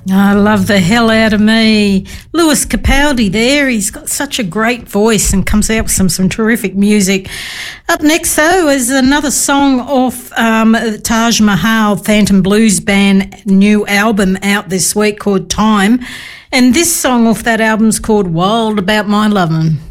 I love the hell out of me. Lewis Capaldi there. He's got such a great voice and comes out with some terrific music. Up next, though, is another song off Taj Mahal Phantom Blues Band new album out this week called Time. And this song off that album's called Wild About My Lovin'.